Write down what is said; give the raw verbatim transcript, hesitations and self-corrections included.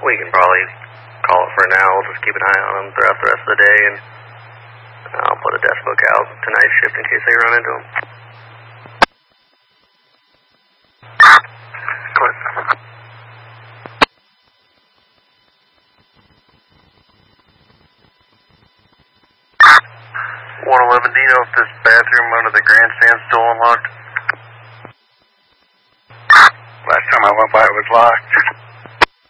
We can probably call it for now. We'll just keep an eye on them throughout the rest of the day, and I'll put a desk book out tonight's shift in case they run into them. Click. one eleven, do you know if this bathroom under the grandstand's still unlocked? Last time I went by it was locked.